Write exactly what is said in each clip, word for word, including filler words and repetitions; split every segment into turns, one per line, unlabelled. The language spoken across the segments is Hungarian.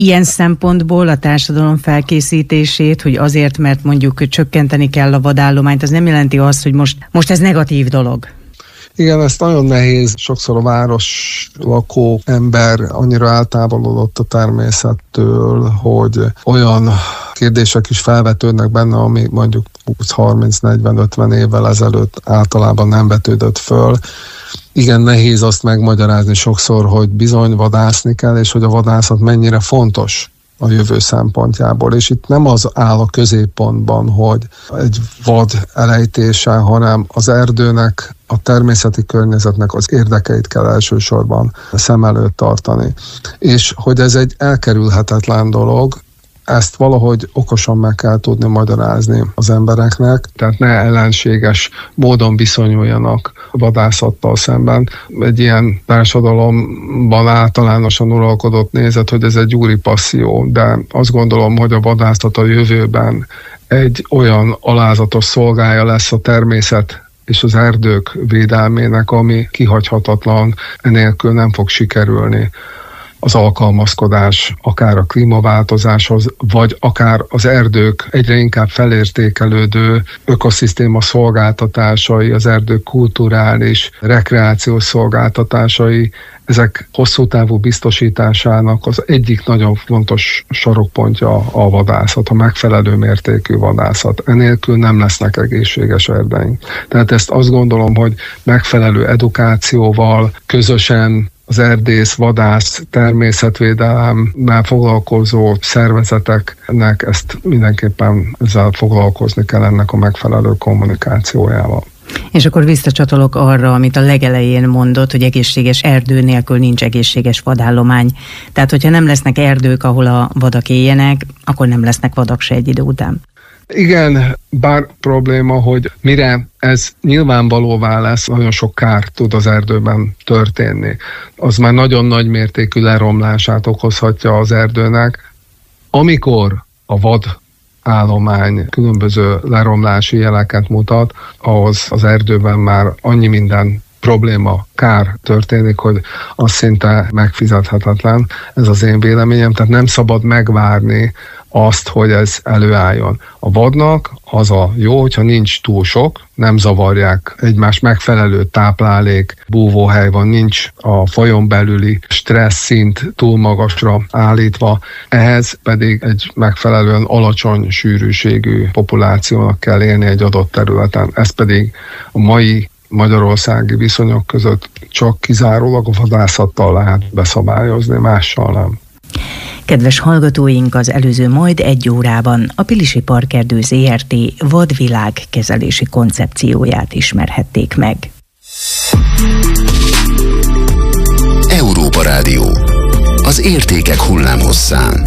ilyen szempontból a társadalom felkészítését, hogy azért, mert mondjuk csökkenteni kell a vadállományt, az nem jelenti azt, hogy most, most ez negatív dolog?
Igen, ez nagyon nehéz. Sokszor a város lakó ember annyira eltávolodott a természettől, hogy olyan kérdések is felvetődnek benne, ami mondjuk húsz, harminc, negyven, ötven évvel ezelőtt általában nem vetődött föl. Igen, nehéz azt megmagyarázni sokszor, hogy bizony vadászni kell, és hogy a vadászat mennyire fontos a jövő szempontjából. És itt nem az áll a középpontban, hogy egy vad elejtése, hanem az erdőnek, a természeti környezetnek az érdekeit kell elsősorban szem előtt tartani. És hogy ez egy elkerülhetetlen dolog, ezt valahogy okosan meg kell tudni magyarázni az embereknek, tehát ne ellenséges módon viszonyuljanak a vadászattal szemben. Egy ilyen társadalomban általánosan uralkodott nézet, hogy ez egy úri passzió, de azt gondolom, hogy a vadászat a jövőben egy olyan alázatos szolgája lesz a természet és az erdők védelmének, ami kihagyhatatlan, enélkül nem fog sikerülni az alkalmazkodás akár a klímaváltozáshoz, vagy akár az erdők egyre inkább felértékelődő ökoszisztéma szolgáltatásai, az erdők kulturális, rekreációs szolgáltatásai, ezek hosszú távú biztosításának az egyik nagyon fontos sarokpontja a vadászat, a megfelelő mértékű vadászat. Enélkül nem lesznek egészséges erdeink. Tehát ezt azt gondolom, hogy megfelelő edukációval, közösen az erdész, vadász, természetvédelemmel foglalkozó szervezeteknek ezt mindenképpen ezzel foglalkozni kell, ennek a megfelelő kommunikációjával.
És akkor visszacsatolok arra, amit a legelején mondott, hogy egészséges erdő nélkül nincs egészséges vadállomány. Tehát, hogyha nem lesznek erdők, ahol a vadak éljenek, akkor nem lesznek vadak se egy idő után.
Igen, bár probléma, hogy mire ez nyilvánvalóvá lesz, nagyon sok kár tud az erdőben történni. Az már nagyon nagy mértékű leromlását okozhatja az erdőnek. Amikor a vad állomány különböző leromlási jeleket mutat, ahhoz az erdőben már annyi minden probléma, kár történik, hogy az szinte megfizethetetlen. Ez az én véleményem, tehát nem szabad megvárni azt, hogy ez előálljon. A vadnak az a jó, hogyha nincs túl sok, nem zavarják egymás, megfelelő táplálék, búvóhely van, nincs a fajon belüli stressz szint túl magasra állítva, ehhez pedig egy megfelelően alacsony sűrűségű populációnak kell élni egy adott területen. Ez pedig a mai magyarországi viszonyok között csak kizárólag a vadászattal lehet beszabályozni, mással nem.
Kedves hallgatóink, az előző majd egy órában a Pilisi Parkerdő zé er té vadvilág kezelési koncepcióját ismerhették meg.
Európa Rádió. Az értékek hullámhosszán.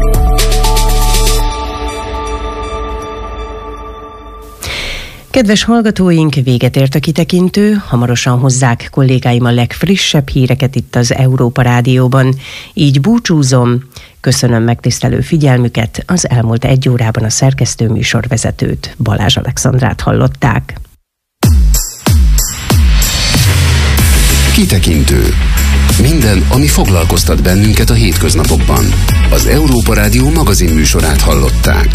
Kedves hallgatóink, véget ért a kitekintő, hamarosan hozzák kollégáim a legfrissebb híreket itt az Európa Rádióban. Így búcsúzom, köszönöm megtisztelő figyelmüket, az elmúlt egy órában a szerkesztő műsorvezetőt, Balázs Alexandrát hallották.
Kitekintő. Minden, ami foglalkoztat bennünket a hétköznapokban. Az Európa Rádió magazin műsorát hallották.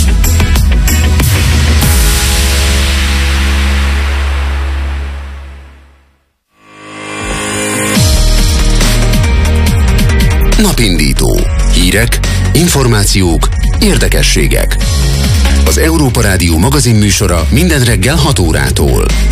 Napindító. Hírek, információk, érdekességek. Az Európa Rádió magazin műsora minden reggel hat órától.